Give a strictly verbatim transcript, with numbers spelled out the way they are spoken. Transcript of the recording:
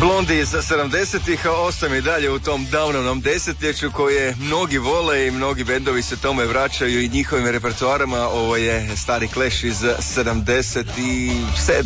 Blondi iz sedamdesetih, ostajem i dalje u tom downovnom desetljeću koje mnogi vole i mnogi bendovi se tome vraćaju i njihovim repertoarama. Ovo je stari Clash iz sedamdeset sedme